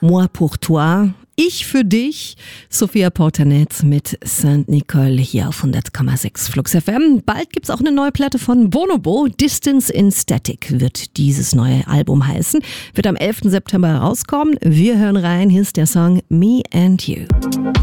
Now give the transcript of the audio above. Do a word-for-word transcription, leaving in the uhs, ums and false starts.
Moi pour toi. Ich für dich, Sophia Portanet mit Saint Nicole hier auf hundert Komma sechs Flux F M. Bald gibt's auch eine neue Platte von Bonobo. Distance in Static wird dieses neue Album heißen. Wird am elften September rauskommen. Wir hören rein. Hier ist der Song Me and You.